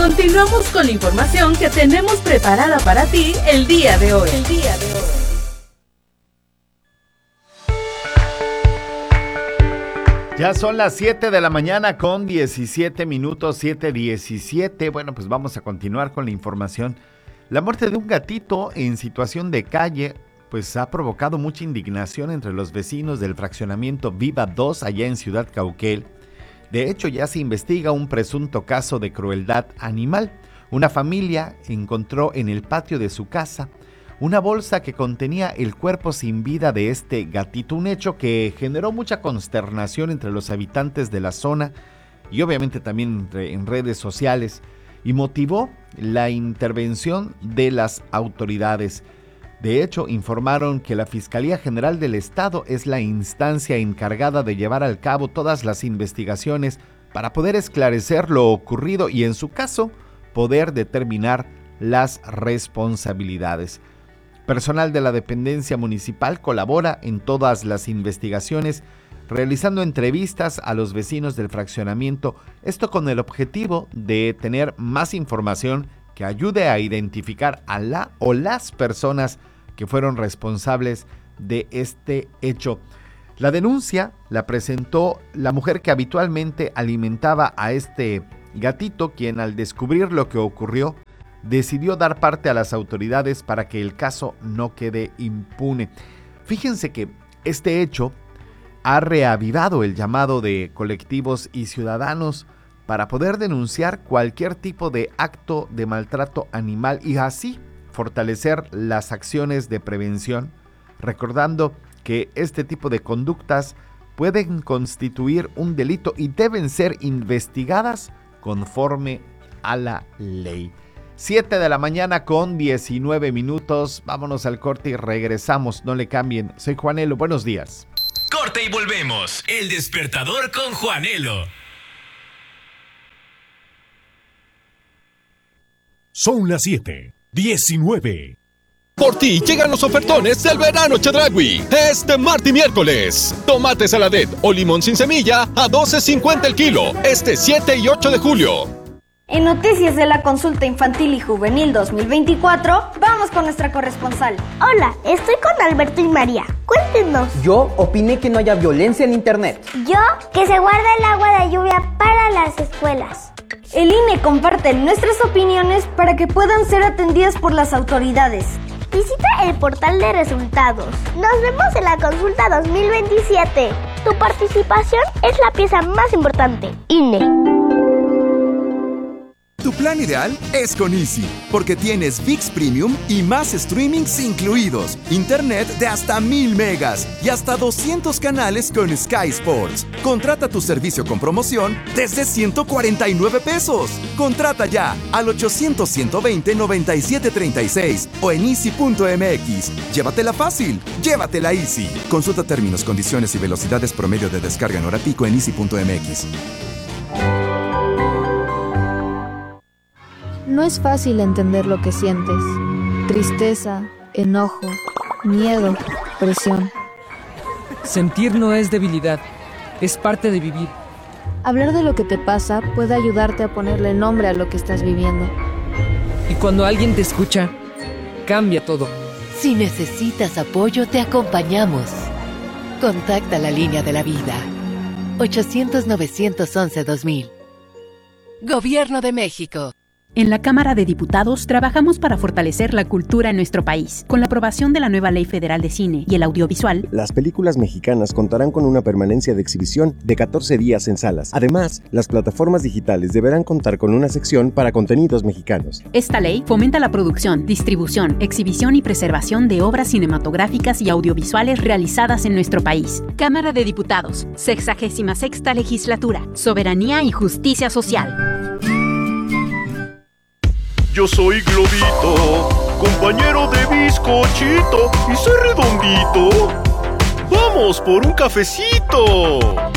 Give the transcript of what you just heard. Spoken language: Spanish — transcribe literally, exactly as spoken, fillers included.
Continuamos con la información que tenemos preparada para ti el día de hoy. El día de hoy. Ya son las siete de la mañana con diecisiete minutos, siete diecisiete. Bueno, pues vamos a continuar con la información. La muerte de un gatito en situación de calle, pues ha provocado mucha indignación entre los vecinos del fraccionamiento Viva dos allá en Ciudad Cauquel. De hecho, ya se investiga un presunto caso de crueldad animal. Una familia encontró en el patio de su casa una bolsa que contenía el cuerpo sin vida de este gatito, un hecho que generó mucha consternación entre los habitantes de la zona y obviamente también en redes sociales, y motivó la intervención de las autoridades. De hecho, informaron que la Fiscalía General del Estado es la instancia encargada de llevar al cabo todas las investigaciones para poder esclarecer lo ocurrido y, en su caso, poder determinar las responsabilidades. Personal de la dependencia municipal colabora en todas las investigaciones, realizando entrevistas a los vecinos del fraccionamiento, esto con el objetivo de tener más información que ayude a identificar a la o las personas que fueron responsables de este hecho. La denuncia la presentó la mujer que habitualmente alimentaba a este gatito, quien al descubrir lo que ocurrió, decidió dar parte a las autoridades para que el caso no quede impune. Fíjense que este hecho ha reavivado el llamado de colectivos y ciudadanos para poder denunciar cualquier tipo de acto de maltrato animal y así fortalecer las acciones de prevención, recordando que este tipo de conductas pueden constituir un delito y deben ser investigadas conforme a la ley. siete de la mañana con diecinueve minutos. Vámonos al corte y regresamos. No le cambien. Soy Juanelo. Buenos días. Corte y volvemos. El despertador con Juanelo. Son las siete diecinueve. Por ti llegan los ofertones del verano Chedraui. Este martes y miércoles. Tomate saladet o limón sin semilla a doce cincuenta el kilo. Este siete y ocho de julio. En Noticias de la Consulta Infantil y Juvenil dos mil veinticuatro, vamos con nuestra corresponsal. Hola, estoy con Alberto y María. Cuéntenos. Yo opiné que no haya violencia en internet. Yo, que se guarda el agua de lluvia para las escuelas. El I N E comparte nuestras opiniones para que puedan ser atendidas por las autoridades. Visita el portal de resultados. Nos vemos en la consulta dos mil veintisiete. Tu participación es la pieza más importante. I N E. Tu plan ideal es con Easy, porque tienes ViX Premium y más streamings incluidos, internet de hasta mil megas y hasta doscientos canales con Sky Sports. Contrata tu servicio con promoción desde ciento cuarenta y nueve pesos. Contrata ya al ochocientos, ciento veinte, noventa y siete treinta y seis o en easy punto m x. Llévatela fácil, llévatela Easy. Consulta términos, condiciones y velocidades promedio de descarga en hora pico en easy punto m x. No es fácil entender lo que sientes. Tristeza, enojo, miedo, presión. Sentir no es debilidad, es parte de vivir. Hablar de lo que te pasa puede ayudarte a ponerle nombre a lo que estás viviendo. Y cuando alguien te escucha, cambia todo. Si necesitas apoyo, te acompañamos. Contacta la línea de la vida. ochocientos, novecientos once, dos mil. Gobierno de México. En la Cámara de Diputados trabajamos para fortalecer la cultura en nuestro país. Con la aprobación de la nueva Ley Federal de Cine y el Audiovisual, las películas mexicanas contarán con una permanencia de exhibición de catorce días en salas. Además, las plataformas digitales deberán contar con una sección para contenidos mexicanos. Esta ley fomenta la producción, distribución, exhibición y preservación de obras cinematográficas y audiovisuales realizadas en nuestro país. Cámara de Diputados, sexagésima sexta Legislatura, Soberanía y Justicia Social. Yo soy Globito, compañero de bizcochito, y soy redondito. ¡Vamos por un cafecito!